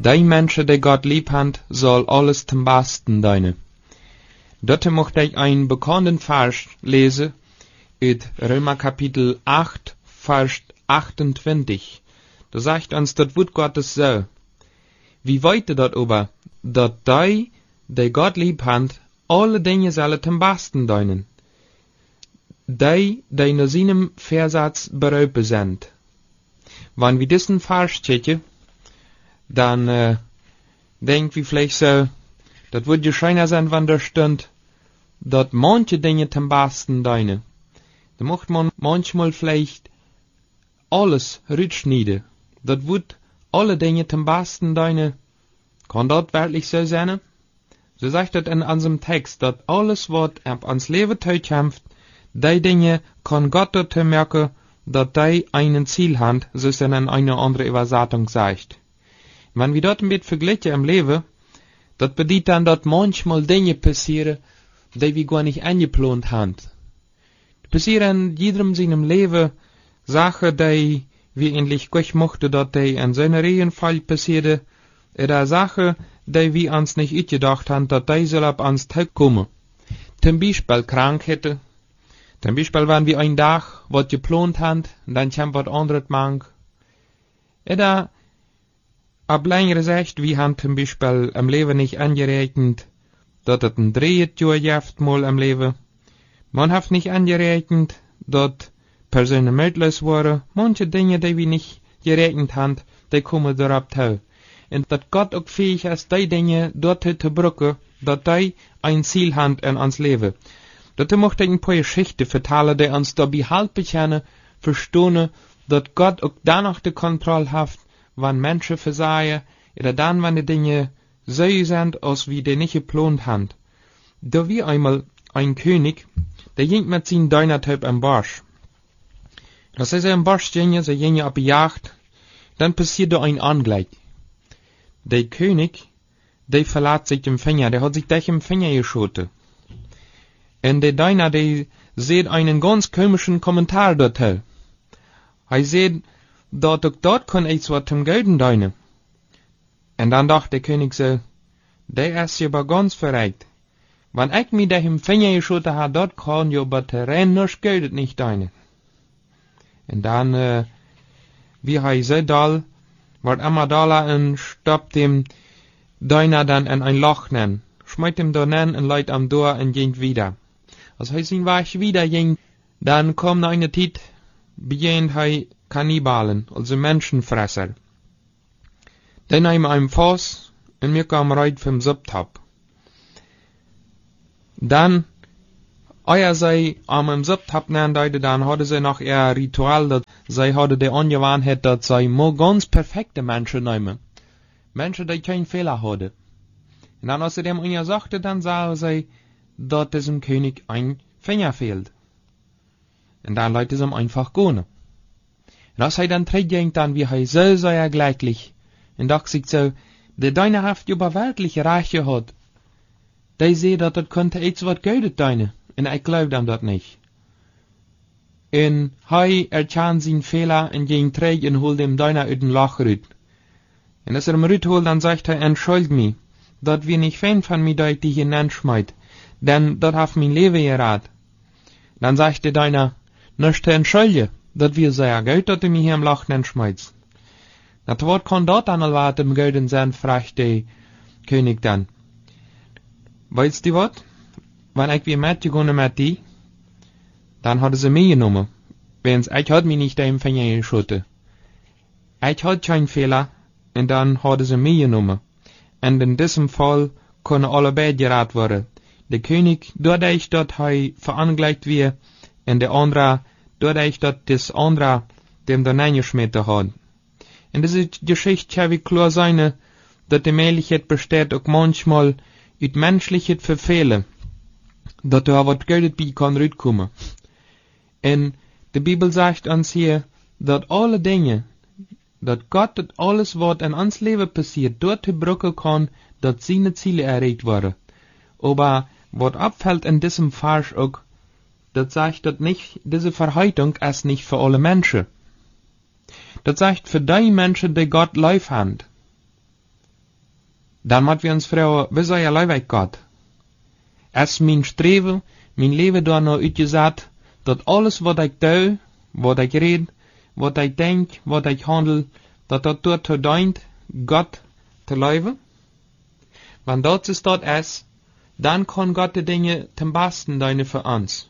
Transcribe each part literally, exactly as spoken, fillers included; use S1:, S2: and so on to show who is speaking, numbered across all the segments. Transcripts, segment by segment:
S1: Die Menschen, die Gott lieb haben, soll alles zum Besten dienen. Dort möchte ich einen bekannten Vers lesen, in Römer Kapitel acht, Vers achtundzwanzig. Da sagt uns das Wort Gottes so: Wie weiter dort über, dass die, die Gott lieb haben, alle Dinge sollen zum Besten dienen. Die, die nur seinem Versatz beraubt sind. Wenn wir diesen Vers checken, dann äh, denken wir vielleicht so, das würde schöner sein, wenn da stund, dass manche Dinge zum Besten dienen. Da macht man manchmal vielleicht alles rückschneiden. Das wird alle Dinge zum Besten dienen. Kann das wirklich so sein? So sagt das in unserem Text, dass alles, was ab ans Leben teilkämpft, die Dinge kann Gott dort merken, dass die einen Ziel haben, so es in eine andere Übersetzung sagt. Wenn wir dort ein bisschen vergleichen im Leben, das bedeutet dann, dass manchmal Dinge passieren, die wir gar nicht eingeplant haben. Passieren in jedem seinem Leben Sachen, die wir endlich gut mochten, dass die in seinem Regenfall passieren, oder Sachen, die wir uns nicht gedacht haben, dass die soll ab uns kommen. Zum Beispiel Krankheiten. Zum Beispiel, wenn wir einen Tag was geplant haben, dann kommt was anderes mang. Oder ab längere Sicht, wir haben zum Beispiel im Leben nicht angerechnet, dass es ein Drehjahr gibt mal im Leben. Man hat nicht angerechnet, dass Personen möglich waren. Manche Dinge, die wir nicht gerechnet haben, die kommen darauf zu. Und dass Gott auch fähig ist, die Dinge dort zu brücken, dass die ein Ziel haben in uns Leben. Dazu möchte ich ein paar Geschichten vertellen, die uns dabei helfen können, verstehen, dass Gott auch danach die Kontrolle hat, wenn Menschen versagen, oder dann, wenn die Dinge so sind, als wie die nicht geplant haben. Da wie einmal ein König, der ging mit seinem Deinertyp am Barsch. Als er am Barsch ging, sie ging auf die Jagd, dann passierte ein Angleich. Der König, der verlässt sich den Finger, der hat sich durch den Finger geschoten. Und der Deiner, der sieht einen ganz komischen Kommentar dort. Er sieht, dort auch dort kann ich was zum Gelden deinen. Und dann dachte der König so, der ist ja aber ganz verreckt. Wenn ich mir durch den Finger geschoten habe, dort kann ja aber Terrain nur Geld nicht deinen. Und dann, äh, wie er so doll, wird immer doller und stoppt dem Deiner dann in ein Loch nennen. Schmeißt ihm da nennen und leitet am Tor und ging wieder. Als er sein Weg wieder ging, dann kam noch eine Zeit, beginnt er Kannibalen, also Menschenfresser. Dann nahm er einen Fass und mir kam rein vom Subtop. Dann, euer sei am im Subtop nennen, dann hatte sie noch ihr Ritual, dass sie hatte die Angewohnheit, dass sie mo ganz perfekte Menschen nehmen. Menschen, die keinen Fehler hatten. Und dann, als sie dem einer sagte, dann sah sie, dass diesem König ein Finger fehlt. Und dann leute sie ihm einfach gehen. Und als er dann trägt, dann wie er so sehr gleichlich. Und dachte sich so, der Deine haft über weltliche Reiche hat. Der sieht, dass das könnte etwas was Geld deine. Und ich glaub ihm das nicht. Und er erkannt seinen Fehler und ging trägt und holt dem Deine uit den Loch raus. Und als er ihm rausholt, dann sagt er, entschuldigt mich, dass wir nicht Fan von mir, dass ich dich hineinschmeid. Denn das hat mein Leben gerat. Dann sagt der Deiner, nicht entschuldige, dass wir sehr Geld, dass du mich hier im Loch schmeißt. Das Wort kann dort an was im Geld sein, fragt der König dann. Weißt du was? Wenn ich wie mitgegangen mit die, dann hat sie mich genommen. Wenn's, ich hat mich nicht im Finger geschoten. Ich hat keinen Fehler, und dann hat sie mich genommen. Und in diesem Fall können alle beide gerat werden. Der König, dadurch, dass er veranklagt wird, und der andere, dadurch, dass das andere dem da reingeschmissen hat. In dieser Geschichte habe ich klar sein, dass die Möglichkeit besteht, auch manchmal uit menschliche Verfehlen, dass da was Geld bei kann rauskommen. Und die Bibel sagt uns hier, dass alle Dinge, dass Gott alles, was in uns Leben passiert, dort brücken kann, dass seine Ziele erreicht werden. Aber was abfällt in diesem Vers auch, das sagt, dass nicht, diese Verheitung ist nicht für alle Menschen. Das sagt für die Menschen, die Gott lieb haben. dann moet wir uns fragen, wie soll ja Leuweg Gott? Es mein Streben, mein Leben da noch uitgezet, dat alles wat ich tue, wat ich red, wat ich denk, wat ich handel, dat dat dazu dient, Gott te leuven? Wenn dat ist dat es, dann kann Gott die Dinge zum Besten deine für uns.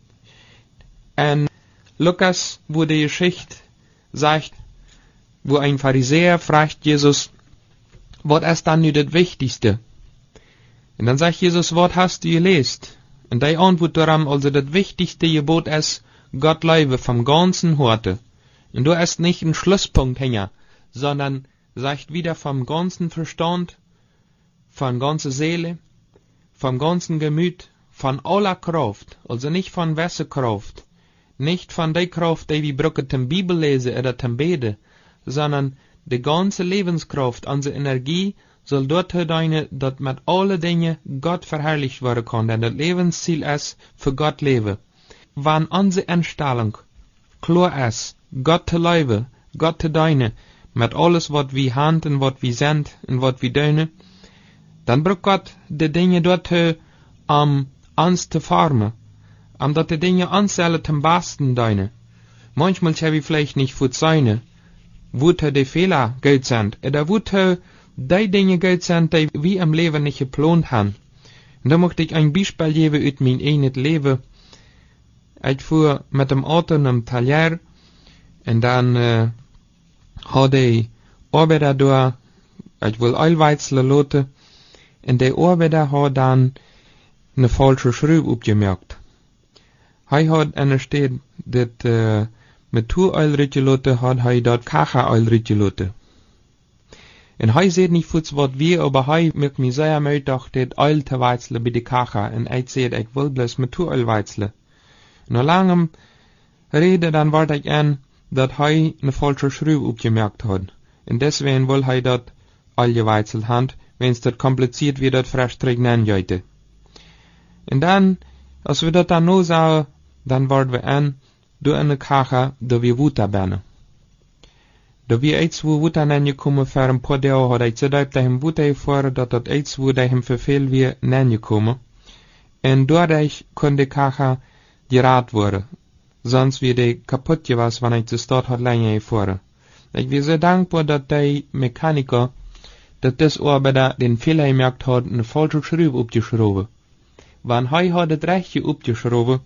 S1: Und Lukas, wo die Geschichte sagt, wo ein Pharisäer fragt Jesus, was ist dann nur das Wichtigste? Und dann sagt Jesus, was hast du gelesen? Und die Antwort daran, also das wichtigste Gebot ist, Gott liebe vom ganzen Horte. Und du ist nicht ein Schlusspunkt hängen, sondern sagt wieder vom ganzen Verstand, von ganzer Seele, vom ganzen Gemüt, von aller Kraft, also nicht von wessen Kraft, nicht von der Kraft, die wir brauchen zum Bibel lesen oder zum Beten, sondern die ganze Lebenskraft, unsere Energie, soll dort deine, dass mit alle Dinge Gott verherrlicht werden kann, denn das Lebensziel ist, für Gott leben. Wenn unsere Einstellung klar ist, Gott zu lieben, Gott zu dienen, mit alles, was wir haben und was wir sind und was wir tun, dann braucht Gott die Dinge dort, um uns zu formen, um dort die Dinge anzählen zum Besten dienen. Manchmal haben wir vielleicht nicht für seine, wo die Fehler gut sind, oder wo die Dinge gut sind, die wir im Leben nicht geplant haben. Und da möchte ich ein Beispiel geben aus mein eigenes Leben. Ich fuhr mit dem Auto in einem Talier, und dann äh, hat die Arbeiter da, ich will Ölweizel lassen, und der Arbeiter hat dann eine falsche Schraube aufgemerkt. Er hat an der Stelle, dass äh, mit Turöl reingelassen hat, er dort Kacheröl reingelassen. Und er sieht nicht viel, was wir, aber er merkt mir sehr mehr, dass das Öl zu weizeln bei der Kacher. Und er sagt, ich will bloß mit Turöl weizeln. Und nach langem Rede, dann warte ich an, dass er eine falsche Schraube aufgemerkt hat. Und deswegen will er dort Öl geweizelt haben, wenn es dort kompliziert wird, dort frisch trinken heute. Und dann, als wir dort dann noch sahen, dann warten wir an, durch eine Kacher, da wir Wuta bären. Da wir eins wo Wuta nangekommen für ein paar Jahre, hat ich gesagt, dass ihm Wuta gefahren, dass dort eins wo, dass ihm verfehlt wir nangekommen. Und dadurch konnte die Kacher gerad worden. Sonst wäre die kaputt gewesen, wenn ich das dort hat länger gefahren. Ich bin sehr dankbar, dass der Mechaniker, dass das Arbeiter den Fehler gemerkt hat, eine falsche Schraube aufzuschrauben. Wenn er hat das Rechte aufgeschraubt,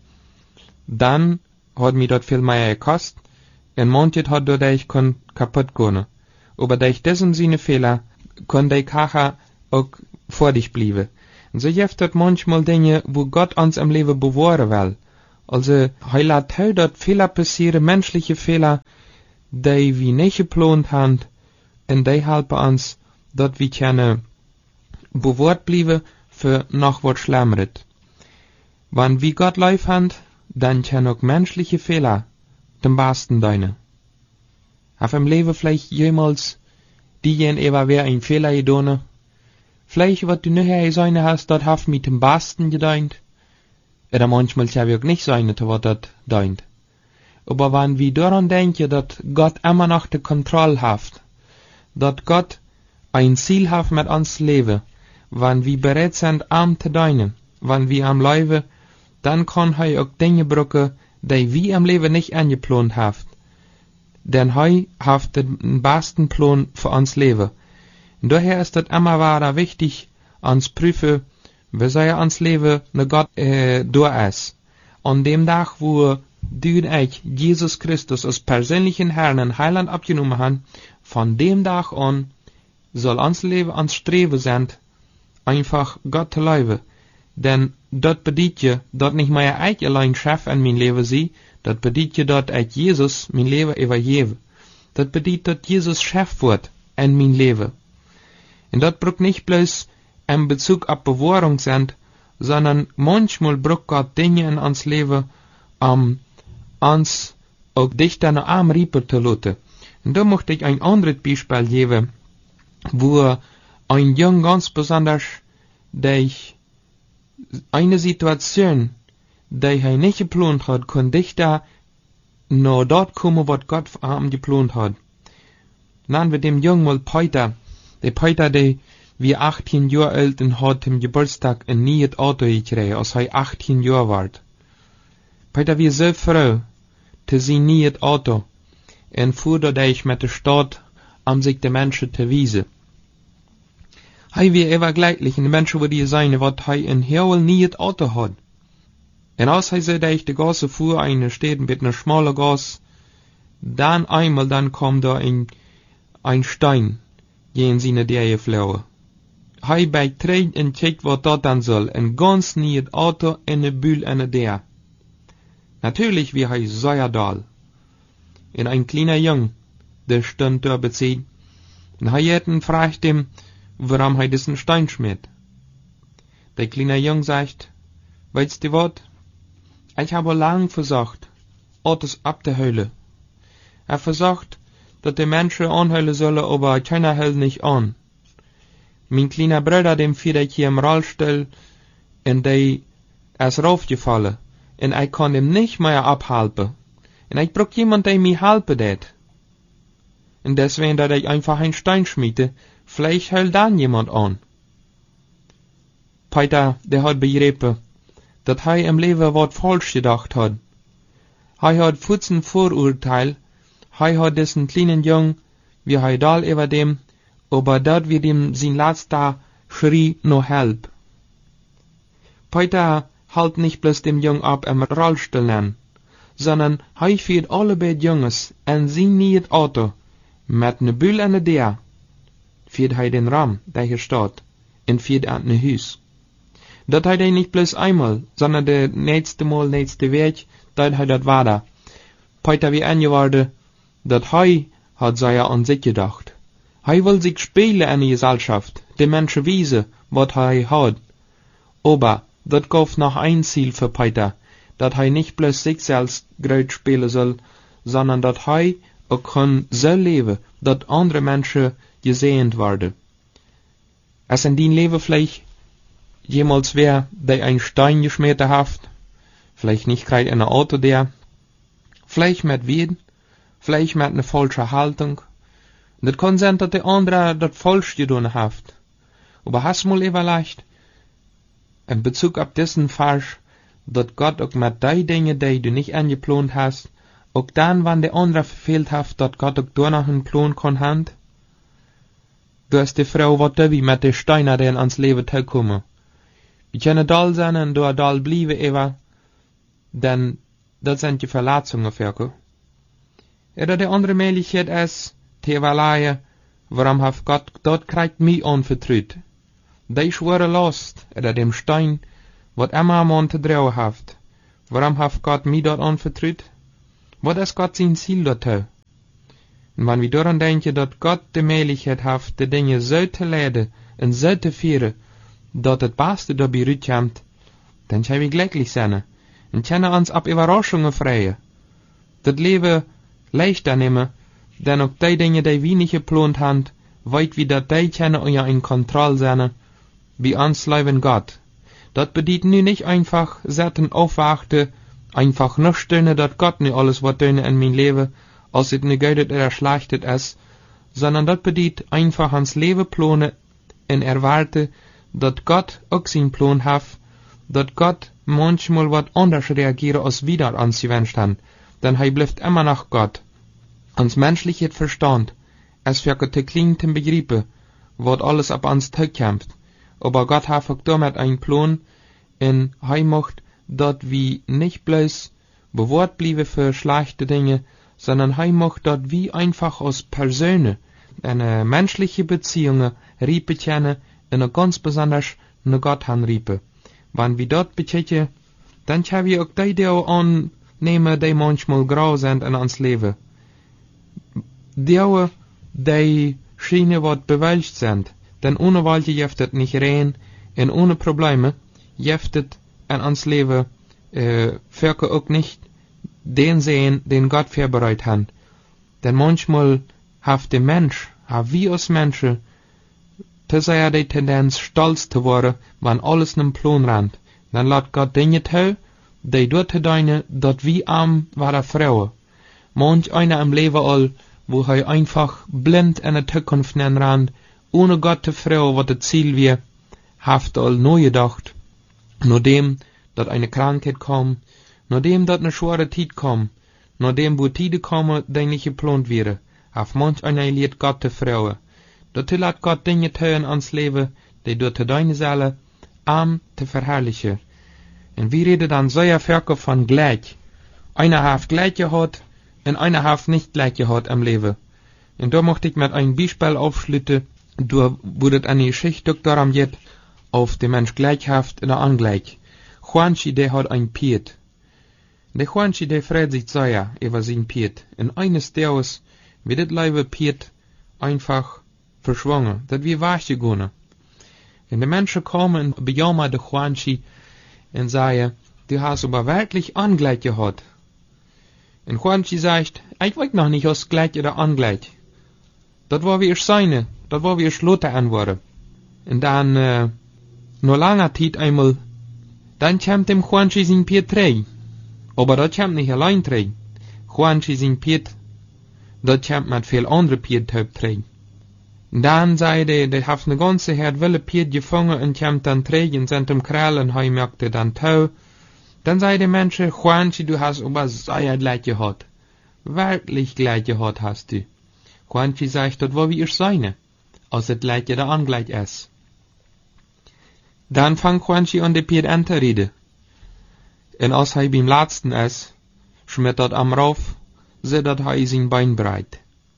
S1: dann hat mir dort viel mehr gekostet, und manches hat dadurch kon kaputt gehen. Aber durch diesen seine Fehler, kann der Kacher auch vor dich bleiben. Und so gibt es manchmal Dinge, wo Gott uns im Leben bewahren will. Also, er lässt halt dort Fehler passieren, menschliche Fehler, die wir nicht geplant haben, und die helfen uns, dass wir können bewahrt bleiben für noch was Schlimmeres. Wenn wir Gott lieb haben, dann können auch menschliche Fehler den Besten dienen. Auf im Leben vielleicht jemals diejenige, wer ein Fehler getan, vielleicht, was du nachher sein hast, das hat mit dem Besten gedient, oder manchmal habe ich auch nicht sein, was das dient. Aber wenn wir daran denken, dass Gott immer noch die Kontrolle hat, dass Gott ein Ziel hat mit uns Leben, wenn wir bereit sind, am zu dienen, wenn wir am Leben, dann kann er auch Dinge brauchen, die wir im Leben nicht angeplant haben. Denn er hat den besten Plan für uns Leben. Und daher ist es immer wieder wichtig, uns prüfen, wie soll uns Leben ne Gott äh, da ist. An dem Tag, wo du und ich Jesus Christus als persönlichen Herrn und Heiland abgenommen haben, von dem Tag an soll uns Leben ans Streben sein, einfach Gott zu lieben. Denn dort bedeutet je, dort nicht mehr ich allein Chef in mein Leben sie, dort bedeutet je, dort ich Jesus mein Leben übergebe. Dort bedeutet, dass Jesus Chef wird in mein Leben. Und dort braucht nicht bloß in Bezug auf Bewahrung sind, sondern manchmal braucht Gott Dinge in uns Leben, um uns auch dichter nach Arm riepen zu lassen. Und da möchte ich ein anderes Beispiel geben, wo ein Jung ganz besonders durch eine Situation, die er nicht geplant hat, kann dichter nur dort kommen, was Gott für ihn geplant hat. Nennen wir dem Jungen mal Peter. Der Peter, der wie achttien Jahre alt und hat im Geburtstag ein neues Auto gekriegt, als er achttien Jahre war. Peter wie so froh, zu sein neues Auto, und fuhr dadurch mit der Stadt, um sich den Menschen zu wiesen. Hij wie vergleichlich in de Menschen, wo die zijn, wat hij een heel nieuw Auto had. En als hij zo durch de Gasse fuhr, eine steht mit einer schmalen Gasse, dann einmal, dann kam da ein, ein Stein, gegen seine Dehe flogen. Hij beiträgt en checkt, wat dat dan soll, ein ganz nieuw Auto en een Bühl en een Dehe. Natürlich wie hij sehr doll. En ein kleiner Jung, der stund da bezieht, en hij hätten fragt ihm, warum hij diesen Stein schmiert. Der kleine Jung sagt, weißt du wat? Ich habe lang versucht, Autos abzuhöhlen. Er versucht, dass die Menschen anhöhlen sollen, aber keiner hält nicht an. Mein kleiner Bruder, dem fiel ich hier im Rollstuhl, und der ist raufgefallen, und ich kann ihm nicht mehr abhalten. Und ich brauch jemand, der mir helfen det. Und deswegen, dass ich einfach einen Stein schmiede, vielleicht hält dann jemand an. Peter, der hat begriffen, dass er im Leben was falsch gedacht hat. Er hat futzen Vorurteil, er hat diesen kleinen Jungen, wie er da über dem, aber dat wird ihm sein letzter Schrie noch help. Peter halt nicht bloß dem Jungen ab im Rollstuhl nennen, sondern er führt alle beide Jungs in sein neues Auto, mit ne Bühl en ne Dehe, führt er den Raum, der hier steht, und führt an ne Hus. Dat hij nicht bloß einmal, sondern de nächste Mal, nächste Weg, dat hij dat weiter. Peter wie angeworden, dat hij hat sehr an sich gedacht. Hij will sich spielen in die Gesellschaft, den Menschen wiesen, wat hij hat. Aber, dat gab noch ein Ziel für Peter, dat hij nicht bloß sich selbst groß spielen soll, sondern dat hij auch kann so leben, dat andere Menschen gesehen werden. Es in dein Leben vielleicht jemals wer, der ein Stein geschmiert hat, vielleicht nicht gerade in ein Auto der, vielleicht mit Wien, vielleicht mit einer falschen Haltung. Das kann sein, dass der andere das falsch getan hat. Aber hast mal überlegt, in Bezug auf diesen Falsch, dass Gott auch mit den Dingen, die du nicht angeplant hast, auch dann, wenn der andere verfehlt hat, dass Gott auch da noch einen Plan kann haben? Du hast die Frau, was du wie mit den Steinen, die ans Leben kommen. Wir können doll sein und du doll bleiben, Eva, denn das sind die Verletzungen für dich. Oder die andere Möglichkeit ist, zu überlegen, warum hat Gott dort kriegt mich anvertraut. Die schwere Last, oder dem Stein, was immer am Mann zu trauen hat, warum hat Gott mich dort anvertraut? Was ist Gott sein Ziel dort? Und wenn wir daran denken, dass Gott die Möglichkeit hat, die Dinge so zu leiden und so zu führen, dass das Beste dabei rauskommt, dann können wir glücklich sein und können uns ab Überraschungen freuen. Das Leben leichter nehmen, denn auch die Dinge, die wir nicht geplant haben, weit wie das die können und ja in Kontrolle sein, wie uns Leben Gott. Das bedeutet nun nicht einfach, selten aufwachte, einfach noch stöhnen, dass Gott nicht alles was töne in mein Leben, als es nicht gut oder schlecht ist, sondern das bedeutet einfach ans Leben planen und erwarten, dass Gott auch seinen Plan hat, dass Gott manchmal was anders reagiert, als wir das uns gewünscht haben, denn er bleibt immer noch Gott. Uns menschliches Verstand, es für te klein zu begreifen, was alles ab uns zukommt, aber Gott hat auch damit einen Plan, und er macht, dass wir nicht bloß bewahrt bleiben für schlechte Dinge, sondern er macht, dass wir einfach als Personen eine menschliche Beziehung riepen können, und ganz besonders ne Gott anriepen. Wenn wir dort bekämen, dann können wir auch die Dinge annehmen, die manchmal grau sind in uns Leben. Die, die schienen was bewältigt sind, denn ohne Walche jeftet nicht rein, und ohne Probleme jeftet in uns Leben, äh, für auch nicht den sehen, den Gott vorbereitet hat. Denn manchmal hat der Mensch, hat wir als Menschen, zu sehr die Tendenz, stolz zu werden, wenn alles in Plan rennt. Dann lässt Gott Dinge tun, die dort deine, dass wir arm waren Frauen. Manch einer im Leben all, wo er einfach blind in der Zukunft rennt ohne Gott te Frau, wat het Ziel wir, haft al nooit gedacht, nachdem, dat eine Krankheit kom, nachdem dat ne schwere Tijd kom, nachdem wo Tide komme, die nicht geplant wäre, haf manch einer leert Gott te Frau, dat te laat Gott Dinge tun ans Leben, die door te deine Seele, am te verherrlichen. En wie reden dan sehr verke von gleich? Einer haft gleich gehad, en einer haft nicht gleich gehad am Leben. En da mochte ich mit ein Beispiel aufschlitten, da wurde eine Geschichte daran geht, auf den Mensch gleichhaft oder angleich. Juanchi, der hat ein Piet. Der Juanchi, der freut sich sehr über sein Piet. En eines Tages wird das Leibe Piet einfach verschwungen. Das wie wasch gegangen. En die Menschen kommen und bejammern den Juanchi und sagen, du hast aber wirklich angleich gehad. Und Juanchi sagt, ich weiß noch nicht, was gleich oder angleich. Das war wie ich seine, das war wie ich Lothar anworde. Und dann, äh, noch langer Zeit einmal, dann kommt dem Juanchi sein Piet trei. Aber das kommt nicht allein trei. Juanchi sein Piet, das kommt mit viel andere Piet trei. Dann sei der, der hat eine ganze Herd wille Piet gefangen und kommt dann trei und sind im Krall und hei merkte dann tau. Dann sei der Mensch, Juanchi, du hast aber sehr gleich gehad. Wirklich gleich gehad hast du. Juanchi sagt, das war wie ich seine, als es gleich oder angleich ist. Dann fang Juanchi an de Piet an zu reden. Und als er beim letzten ist, schmiert dat am rauf, so dat er sein Bein breit.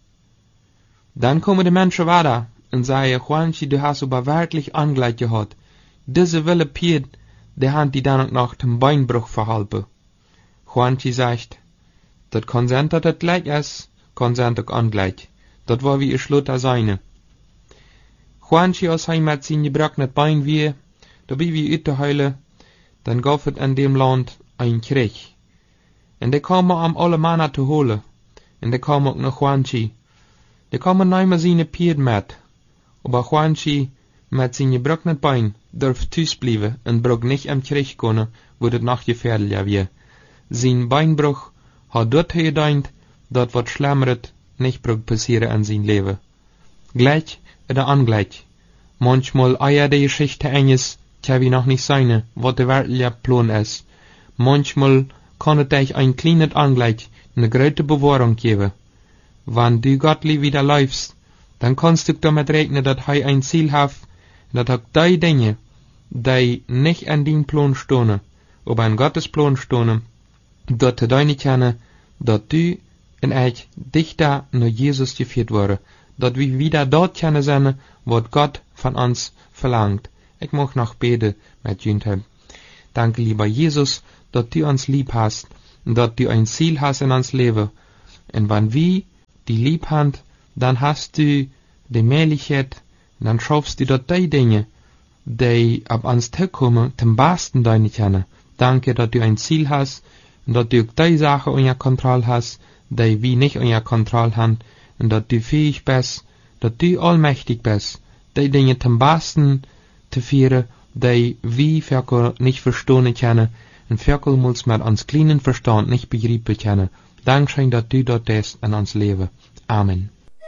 S1: Dann kommen die Menschen weiter und sagen, Juanchi, du hast aber wirklich angleich gehad. Diese wille Piet, der hat die dann noch den Beinbruch verhalten. Juanchi sagt, dat kann sein, dat het gleich ist, kann sein, dat angleich. Dat war wie ich Lothar seine. Juanchi, als er mit seinem gebrochenen Bein wie, dabei wie üte heule, dann gab es in dem Land ein Krieg. Und die kamen am alle Männer zu holen. Und die kamen auch nach Juanchi. Die kamen nicht mehr seine Piet mit. Aber Juanchi mit seinem gebrochenen Bein darf thuis bleiben und braucht nicht im Krieg gehen, wo das noch gefährlicher wird. Sein Beinbruch hat dort gedeint, dat wat schlimmeret nicht braucht passieren in sein Leben. Gleich oder angleich. Manchmal eier die Geschichte eines, tja wie noch nicht seine, wat der wirkliche Plan ist. Manchmal kann es dich ein kleines Angleich eine große Bewahrung geben. Wenn du Gottli wieder läufst, dann kannst du damit rechnen, dass er ein Ziel hat, dass auch die Dinge, die nicht in deinem Plan stehen, aber in Gottes Plan stehen, dass du nicht kennen, dass du und ich dichter nach Jesus geführt worden, dass wir wieder dort kennen sind, was Gott von uns verlangt. Ich mag noch beten mit Jünther. Danke, lieber Jesus, dass du uns lieb hast und dass du ein Ziel hast in uns Leben. Und wenn wir die lieb haben, dann hast du die Möglichkeit, dann schaffst du dort die Dinge, die ab uns zukommen, zum besten deine kennen. Danke, dass du ein Ziel hast und dass du die Sachen unter Kontrolle hast, die wir nicht unter Kontrolle haben, und dass du fähig bist, dass du allmächtig bist, die Dinge zum besten zu führen, die wir für nicht verstehen können, und für muss mit uns kleinen Verstand nicht begreifen können. Dankeschön, dass du dort bist in uns Leben. Amen.